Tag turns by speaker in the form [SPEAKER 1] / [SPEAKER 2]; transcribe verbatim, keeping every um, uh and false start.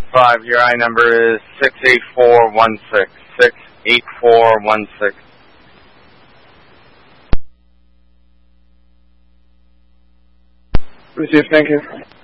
[SPEAKER 1] five, your I number is six eight four one six. six eight four one six.
[SPEAKER 2] Received, thank you.